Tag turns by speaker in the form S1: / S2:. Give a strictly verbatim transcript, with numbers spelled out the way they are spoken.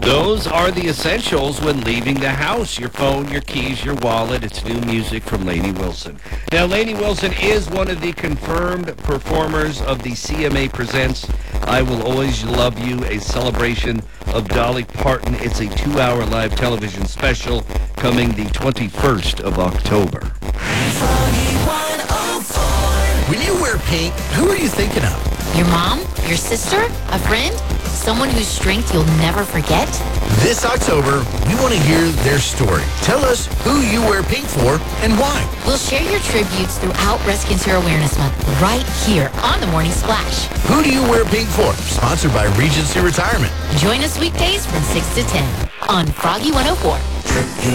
S1: Those are the essentials when leaving the house. Your phone, your keys, your wallet. It's new music from Lainey Wilson. Now, Lainey Wilson is one of the confirmed performers of the C M A Presents I Will Always Love You, a celebration of Dolly Parton. It's a two-hour live television special coming the twenty-first of October.
S2: When you wear pink, who are you thinking of?
S3: Your mom? Your sister? A friend? Someone whose strength you'll never forget?
S2: This October, we want to hear their story. Tell us who you wear pink for and why.
S3: We'll share your tributes throughout Breast Cancer Awareness Month right here on The Morning Splash.
S2: Who do you wear pink for? Sponsored by Regency Retirement.
S3: Join us weekdays from six to ten on Froggy one oh four.